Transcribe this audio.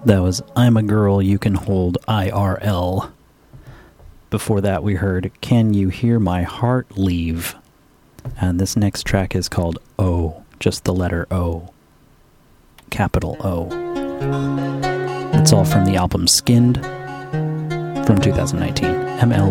That was I'm a Girl You Can Hold IRL. Before that, we heard Can You Hear My Heart Leave? And this next track is called O, just the letter O. Capital O. It's all from the album Skinned from 2019. ML